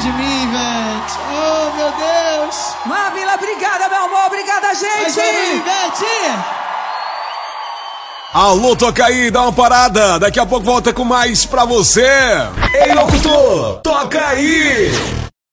de mim, Ivete. Oh, meu Deus. Mavila, obrigada, meu amor. Obrigada, gente. Ivete. Alô, toca aí, dá uma parada. Daqui a pouco volta com mais pra você. Ei, locutor, toca aí.